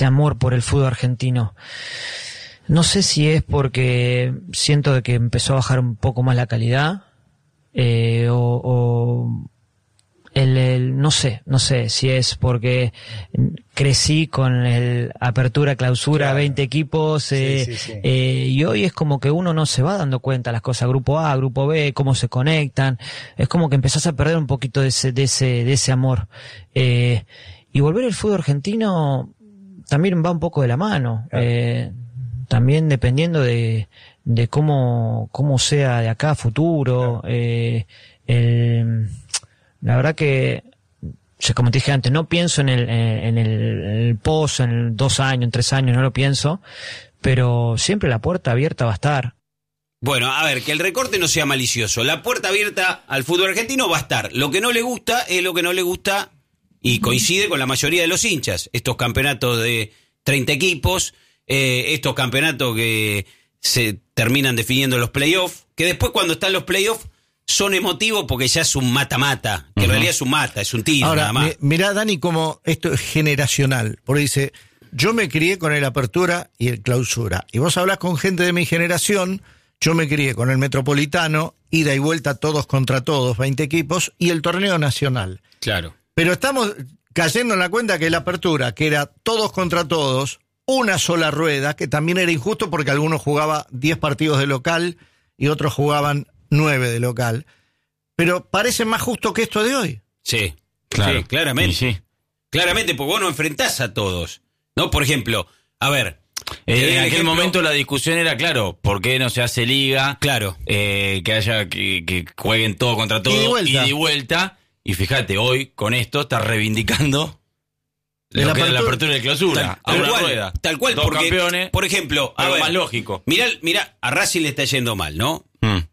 ese amor por el fútbol argentino. No sé si es porque siento de que empezó a bajar un poco más la calidad, no sé si es porque crecí con el apertura, clausura, claro. 20 equipos, y hoy es como que uno no se va dando cuenta las cosas, grupo A, grupo B, cómo se conectan, es como que empezás a perder un poquito de ese amor, y volver al fútbol argentino también va un poco de la mano, claro. También dependiendo de cómo sea de acá a futuro, claro. La verdad que, como te dije antes, no pienso en el post, en 2 años, en 3 años, no lo pienso, pero siempre la puerta abierta va a estar. Bueno, a ver, que el recorte no sea malicioso. La puerta abierta al fútbol argentino va a estar. Lo que no le gusta es lo que no le gusta y coincide con la mayoría de los hinchas. Estos campeonatos de 30 equipos, estos campeonatos que se terminan definiendo los playoffs, que después cuando están los playoffs son emotivos porque ya es un mata-mata, que en realidad es un mata, es un tiro. Ahora, nada más. Mirá, Dani, como esto es generacional, porque dice, yo me crié con el apertura y el clausura, y vos hablás con gente de mi generación, yo me crié con el Metropolitano, ida y vuelta todos contra todos, 20 equipos, y el torneo nacional. Claro. Pero estamos cayendo en la cuenta que la apertura, que era todos contra todos, una sola rueda, que también era injusto porque algunos jugaban 10 partidos de local y otros jugaban 9 de local, pero parece más justo que esto de hoy. Sí, claro. Sí, claramente. Sí. Claramente, porque vos no enfrentás a todos, ¿no? Por ejemplo, a ver... en aquel momento la discusión era, claro, ¿por qué no se hace liga? Claro. Que haya que jueguen todo contra todo, ida y vuelta. Y fíjate, hoy con esto está reivindicando lo que era la apertura de clausura. Tal cual, dos porque, campeones, por ejemplo, a ver, más lógico. Mirá, a Racing le está yendo mal, ¿no?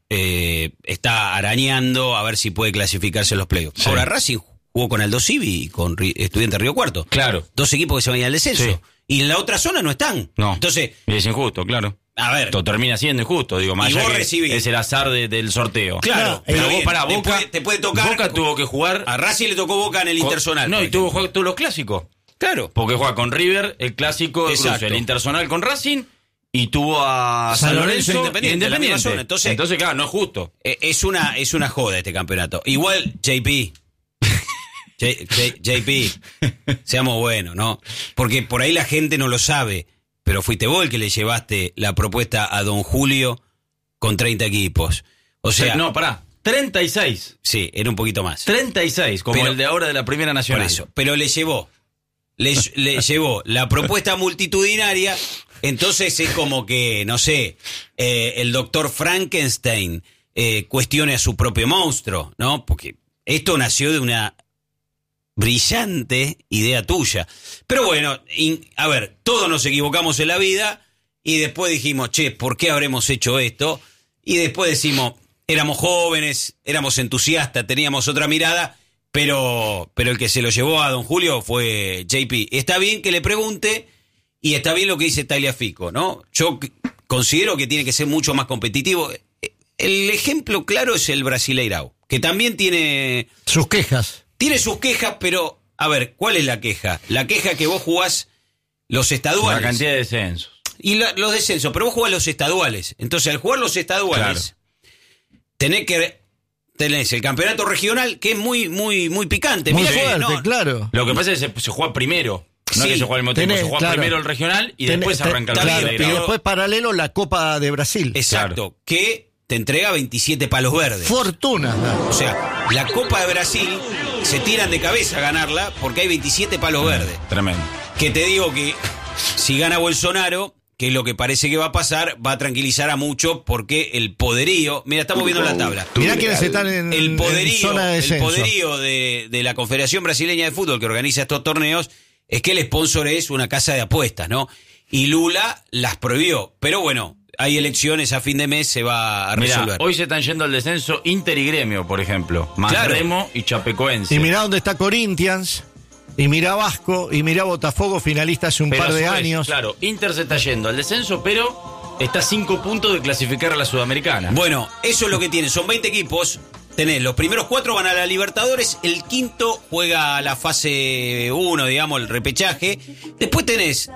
Está arañando a ver si puede clasificarse en los playoffs. Sí. Ahora Racing jugó con Aldo Civi y con Estudiantes Río Cuarto. Claro. 2 equipos que se van al descenso. Sí. Y en la otra zona no están. No. Entonces, es injusto, claro. A ver. Esto termina siendo injusto, digo, más allá que es el azar del sorteo. Claro, pero bien, vos pará, Boca te puede tocar. Boca tuvo que jugar. A Racing le tocó Boca en el Interzonal. No, y tuvo que jugar todos los clásicos. Claro. Porque juega con River, el clásico de Cruce, el Interzonal con Racing, y tuvo a San Lorenzo Independiente. Entonces, claro, no es justo. Es una joda este campeonato. Igual, JP, seamos buenos, ¿no? Porque por ahí la gente no lo sabe, pero fuiste vos el que le llevaste la propuesta a Don Julio con 30 equipos. O sea... No, pará. 36. Sí, era un poquito más. 36, como el de ahora de la Primera Nacional. Por eso, pero le llevó la propuesta multitudinaria, entonces es como que, no sé, el doctor Frankenstein cuestione a su propio monstruo, ¿no? Porque esto nació de una brillante idea tuya. Pero bueno, a ver, todos nos equivocamos en la vida y después dijimos, che, ¿por qué habremos hecho esto? Y después decimos, éramos jóvenes, éramos entusiastas, teníamos otra mirada, pero el que se lo llevó a Don Julio fue JP. Está bien que le pregunte y está bien lo que dice Tagliafico, ¿no? Yo considero que tiene que ser mucho más competitivo. El ejemplo claro es el Brasileirao, que también tiene... sus quejas. Tiene sus quejas, pero, a ver, ¿cuál es la queja? La queja que vos jugás los estaduales. La cantidad de descensos. Y los descensos, pero vos jugás los estaduales. Entonces, al jugar los estaduales, claro, tenés el campeonato regional, que es muy picante. Muy fuerte, claro. Lo que pasa es que se juega primero. No es que se juega al mismo tiempo, se juega primero el regional y después arranca el Brasileirao. Y después paralelo la Copa de Brasil. Exacto, claro, que te entrega 27 palos verdes. Fortuna. O sea, la Copa de Brasil se tiran de cabeza a ganarla porque hay 27 palos verdes. Tremendo. Que te digo que si gana Bolsonaro, que es lo que parece que va a pasar, va a tranquilizar a muchos porque el poderío... Mira, estamos viendo la tabla. Mirá quiénes están en zona de descenso. El poderío de la Confederación Brasileña de Fútbol que organiza estos torneos es que el sponsor es una casa de apuestas, ¿no? Y Lula las prohibió. Pero bueno, hay elecciones a fin de mes, se va a resolver. Mirá, hoy se están yendo al descenso Inter y Gremio, por ejemplo. Más claro. Remo y Chapecoense. Y mirá dónde está Corinthians, y mirá Vasco, y mirá Botafogo, finalista hace un par de años. Claro, Inter se está yendo al descenso, pero está a 5 puntos de clasificar a la Sudamericana. Bueno, eso es lo que tiene, son 20 equipos. Tenés, los primeros 4 van a la Libertadores, el quinto juega la fase 1, digamos, el repechaje. Después tenés